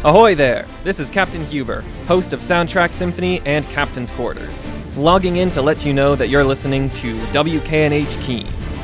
Ahoy there! This is Captain Huber, host of Soundtrack Symphony and Captain's Quarters, logging in to let you know that you're listening to WKNH Keene,